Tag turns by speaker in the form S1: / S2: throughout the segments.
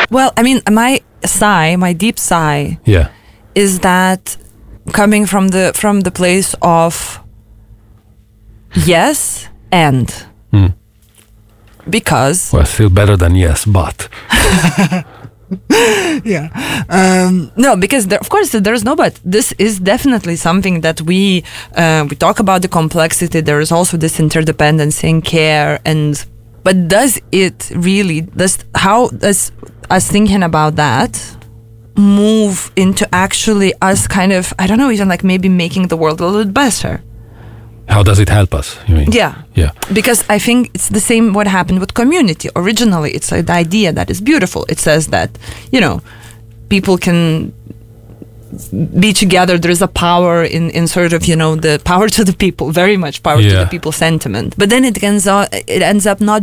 S1: Well, I mean, my deep sigh,
S2: Yeah.
S1: is that coming from the place of yes and because
S2: Well, still better than yes, but.
S1: yeah. No, because of course there's no but. This is definitely something that we talk about the complexity. There is also this interdependency and care, but does it really? How does us thinking about that move into actually us kind of, I don't know, even like maybe making the world a little bit better?
S2: How does it help us, you mean?
S1: Yeah.
S2: Yeah.
S1: Because I think it's the same what happened with community. Originally, it's an idea that is beautiful. It says that, people can be together. There is a power in sort of, the power to the people, very much power to the people sentiment. But then it ends up not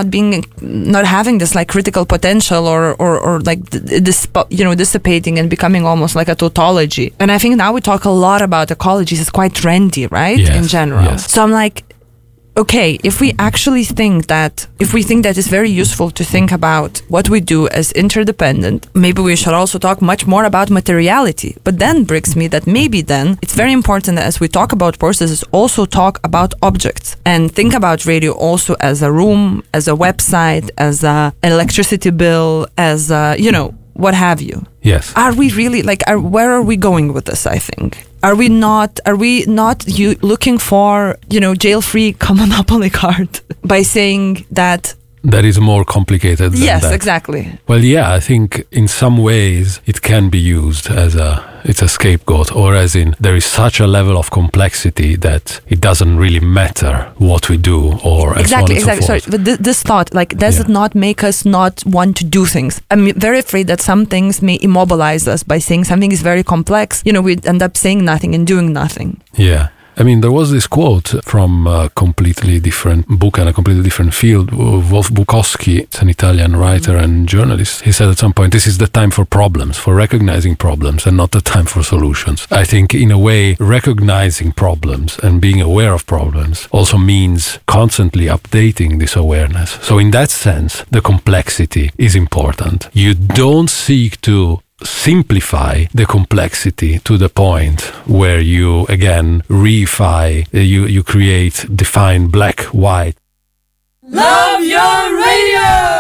S1: having this like critical potential or like this, dissipating and becoming almost like a tautology. And I think now we talk a lot about ecologies. It's quite trendy, right?
S2: Yes,
S1: in general.
S2: yes.
S1: So I'm like, okay, if we think that it's very useful to think about what we do as interdependent, maybe we should also talk much more about materiality. But then brings me that maybe then it's very important that as we talk about processes, also talk about objects and think about radio also as a room, as a website, as an electricity bill, as a, what have you.
S2: Yes.
S1: Are we really where are we going with this? I think. Are we not looking for, jail-free Monopoly card by saying that?
S2: That is more complicated than
S1: yes,
S2: that.
S1: Exactly.
S2: Well, yeah, I think in some ways it can be used as it's a scapegoat, or as in there is such a level of complexity that it doesn't really matter what we do or
S1: exactly.
S2: So
S1: Sorry, but this thought, does it not make us not want to do things? I'm very afraid that some things may immobilize us by saying something is very complex. We end up saying nothing and doing nothing.
S2: Yeah. I mean, there was this quote from a completely different book and a completely different field. Wolf Bukowski, it's an Italian writer and journalist. He said at some point, this is the time for problems, for recognizing problems, and not the time for solutions. I think, in a way, recognizing problems and being aware of problems also means constantly updating this awareness. So in that sense, the complexity is important. You don't seek to simplify the complexity to the point where you again reify, you create, define black, white.
S3: Love your radio!